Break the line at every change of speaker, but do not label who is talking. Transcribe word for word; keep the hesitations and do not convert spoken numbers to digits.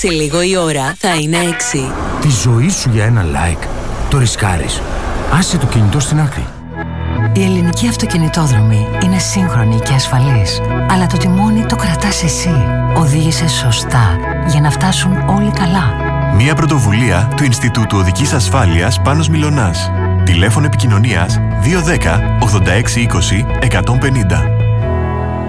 Σε λίγο η ώρα θα είναι έξι.
Τη ζωή σου για ένα like. Το ρισκάρεις. Άσε το κινητό στην άκρη.
Η ελληνική αυτοκινητόδρομη είναι σύγχρονη και ασφαλής. Αλλά το τιμόνι το κρατάς εσύ. Οδήγησε σωστά για να φτάσουν όλοι καλά.
Μια πρωτοβουλία του Ινστιτούτου Οδικής Ασφάλειας Πάνος Μιλωνάς. Τηλέφωνο επικοινωνίας δύο ένα μηδέν ογδόντα έξι είκοσι εκατόν πενήντα.